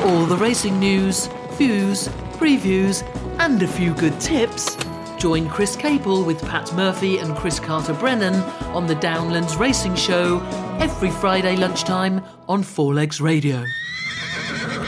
all the racing news, views, previews and a few good tips, join Chris Capel with Pat Murphy and Chris Carter-Brennan on the Downlands Racing Show every Friday lunchtime on Four Legs Radio.